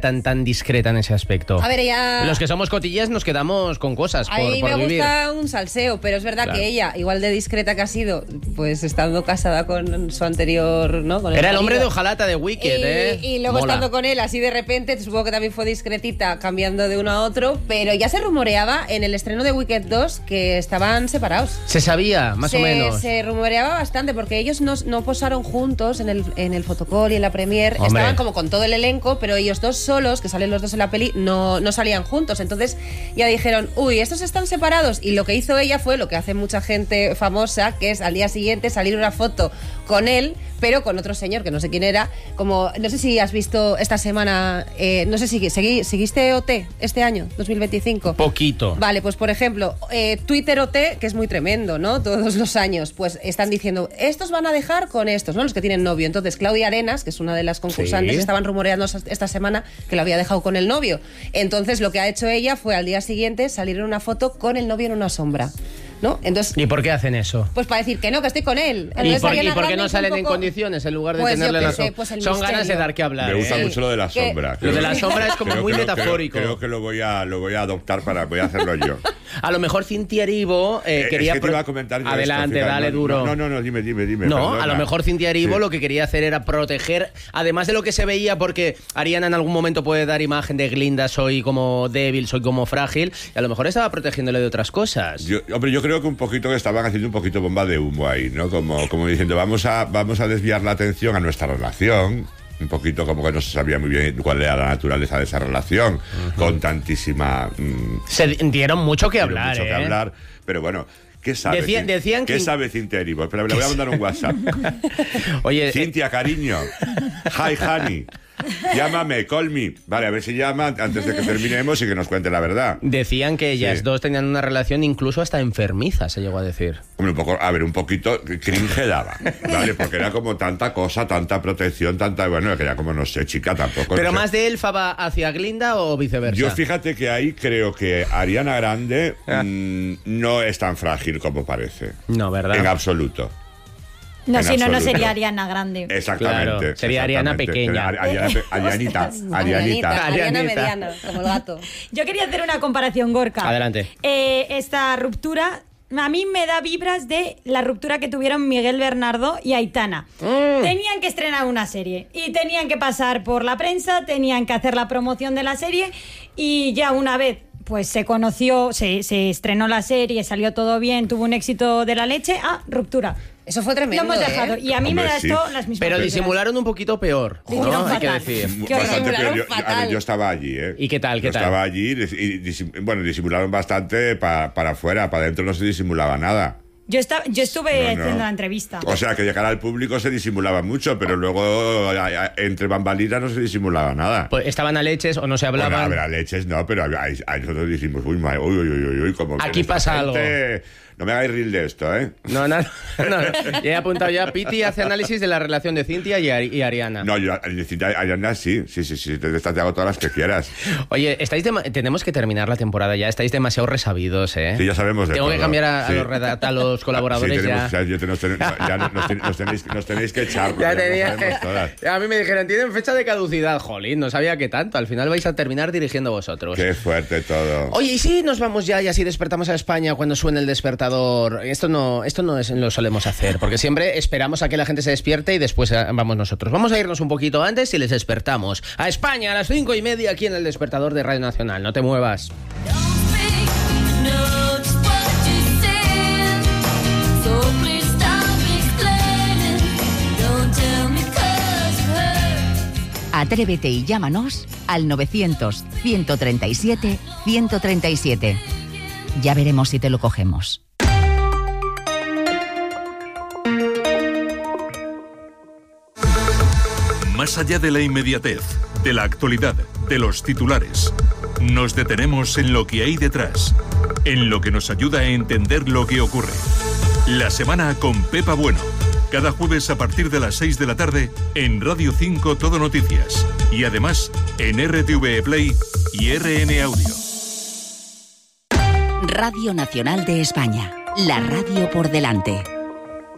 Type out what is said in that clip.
tan discreta en ese aspecto? A ver, ella... Los que somos cotillas nos quedamos con cosas por vivir. A mí me gusta un salseo, pero es verdad que ella, igual de discreta que ha sido, pues estando casada con su anterior, ¿no? Con Era el hombre de hojalata de Wicked, y luego estando con él así de repente, supongo que también fue discretita, cambiando de uno a otro, pero ya se rumoreaba en el estreno de Wicked 2 que estaban separados. Se sabía, más o menos. Se rumoreaba bastante, porque ellos no posaron juntos en el fotocall y en la premiere. Estaban como con todo el elenco, pero ellos dos solos, que salen los dos en la peli, no salían juntos. Entonces ya dijeron, uy, estos están separados. Y lo que hizo ella fue lo que hace mucha gente famosa, que es al día siguiente salir una foto con él, pero con otro señor, que no sé quién era. Como, no sé si has visto esta semana, no sé si seguiste OT este año, 2025. Poquito. Vale, pues por ejemplo, Twitter OT, que es muy tremendo, ¿no? Todos los años, pues están diciendo, estos van a dejar con estos, ¿no? Los que tienen novio. Entonces, Claudia Arenas, que es una de las concursantes, estaban rumoreando esta semana que lo había dejado con el novio. Entonces, lo que ha hecho ella fue al día siguiente salir en una foto con el novio en una sombra, ¿no? Entonces, ¿y por qué hacen eso? Pues para decir que no, que estoy con él. Entonces, ¿Y por qué no salen en condiciones en lugar de tenerle la sombra? Pues son ganas de dar que hablar. Me gusta mucho lo de la sombra. Lo de la sombra es como muy metafórico. Creo que lo voy a adoptar voy a hacerlo yo. A lo mejor Cintia Erivo quería... Es que te iba a comentar yo adelante, esto, dale duro. No, dime. No, perdona. a lo mejor Cintia Erivo lo que quería hacer era proteger, además de lo que se veía, porque Ariana en algún momento puede dar imagen de Glinda, soy como débil, soy como frágil, y a lo mejor estaba protegiéndole de otras cosas. Yo creo que un poquito que estaban haciendo un poquito bomba de humo ahí, ¿no? Como diciendo, vamos a desviar la atención a nuestra relación. Un poquito como que no se sabía muy bien cuál era la naturaleza de esa relación, con tantísima... se dieron mucho que hablar, pero bueno... ¿Qué sabe? Decían ¿Qué sabe Cintia Erivo? Espera, le voy a mandar un WhatsApp. Oye, Cintia, cariño. Hi, honey. Llámame, call me. Vale, a ver si llama antes de que terminemos y que nos cuente la verdad. Decían que ellas dos tenían una relación incluso hasta enfermiza, se llegó a decir. Hombre, un poquito cringe daba, ¿vale? Porque era como tanta cosa, tanta protección, bueno, que ya como no sé, chica, tampoco. ¿Pero no más sé. de Elfa va hacia Glinda o viceversa? Yo fíjate que ahí creo que Ariana Grande no es tan frágil como parece. No, ¿verdad? En absoluto. No, si no sería Ariana Grande. Exactamente. Claro, sería Ariana pequeña. Arianita. Ariana mediana, como el gato. Yo quería hacer una comparación, Gorka. Adelante. Esta ruptura... A mí me da vibras de la ruptura que tuvieron Miguel Bernardo y Aitana. Tenían que estrenar una serie y tenían que pasar por la prensa, tenían que hacer la promoción de la serie y ya una vez pues se conoció, se estrenó la serie, salió todo bien, tuvo un éxito de la leche, ruptura. Eso fue tremendo. Lo hemos dejado. Y a mí me da esto las mismas Pero vibras. disimularon un poquito peor, ¿no? Hay que decir. Bastante peor. Yo estaba allí, ¿eh? ¿Y qué tal? Estaba allí y disimularon bastante para afuera, para adentro no se disimulaba nada. Yo estuve haciendo la entrevista. O sea, que de cara al público se disimulaba mucho, pero luego entre bambalinas no se disimulaba nada. Pues estaban a leches o no se hablaban. Bueno, a ver, a leches no, pero ahí nosotros dijimos, uy, como aquí pasa algo. No me hagáis reel de esto, ¿eh? No. Ya he apuntado ya. Piti hace análisis de la relación de Cintia y Ariana. No, yo de Cintia y Ariana sí. Te hago todas las que quieras. Oye, tenemos que terminar la temporada ya. Estáis demasiado resabidos, ¿eh? Sí, ya sabemos de Tengo todo. Que cambiar a los colaboradores ya. Nos tenéis que echar. A mí me dijeron, tienen fecha de caducidad. Jolín, no sabía que tanto. Al final vais a terminar dirigiendo vosotros. Qué fuerte todo. Oye, ¿y si nos vamos ya y así despertamos a España cuando suene el despertador? Esto no lo solemos hacer, porque siempre esperamos a que la gente se despierte y después vamos nosotros. Vamos a irnos un poquito antes y les despertamos. A España, a las 5:30 aquí en el despertador de Radio Nacional. No te muevas. Atrévete y llámanos al 900-137-137. Ya veremos si te lo cogemos. Más allá de la inmediatez, de la actualidad, de los titulares, nos detenemos en lo que hay detrás, en lo que nos ayuda a entender lo que ocurre. La semana con Pepa Bueno. Cada jueves a partir de las 6 de la tarde en Radio 5 Todo Noticias. Y además en RTV Play y RN Audio. Radio Nacional de España. La radio por delante.